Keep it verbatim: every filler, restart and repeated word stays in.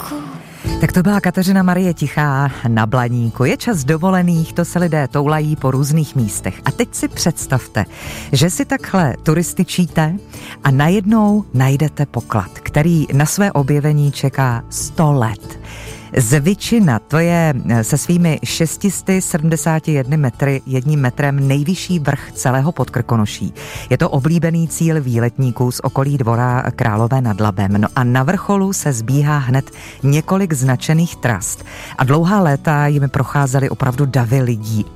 Tak to byla Kateřina Marie Tichá na Blaníku. Je čas dovolených, to se lidé toulají po různých místech. A teď si představte, že si takhle turističíte a najednou najdete poklad, který na své objevení čeká sto let. Zvičina, to je se svými šest set sedmdesát jedna metry, jedním metrem nejvyšší vrch celého Podkrkonoší. Je to oblíbený cíl výletníků z okolí Dvora Králové nad Labem. No a na vrcholu se zbíhá hned několik značených trast. A dlouhá léta jimi procházely opravdu davy lidí.